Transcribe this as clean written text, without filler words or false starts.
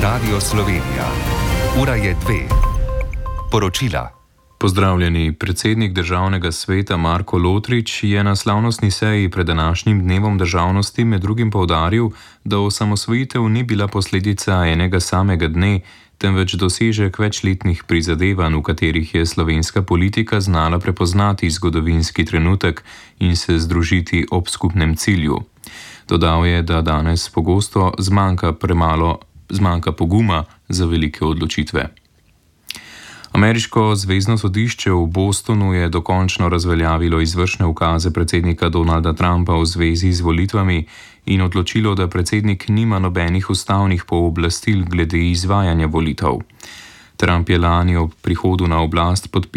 Radio Slovenija. Ura je 2. Poročila. Pozdravljeni. Predsednik Državnega sveta Marko Lotrič je na slavnostni seji pred današnjim dnevom državnosti med drugim poudaril, da osamosvojitev ni bila posledica enega samega dne, temveč dosežek večletnih prizadevanj, v katerih je slovenska politika znala prepoznati zgodovinski trenutek in se združiti ob skupnem cilju. Dodal je, da danes pogosto zmanjka poguma za velike odločitve. Ameriško zvezno sodišče v Bostonu je dokončno razveljavilo izvršne ukaze predsednika Donalda Trumpa v zvezi z volitvami in odločilo, da predsednik nima nobenih ustavnih pooblastil glede izvajanja volitev. Trump je lani ob prihodu na oblast podpisal